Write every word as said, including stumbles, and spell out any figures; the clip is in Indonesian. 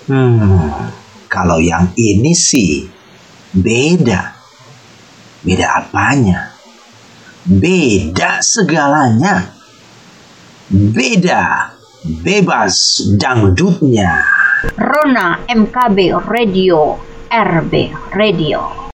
Hmm, kalau yang ini sih beda. Beda apanya? Beda segalanya. Beda bebas dangdutnya. Rona M K B Radio, R B Radio.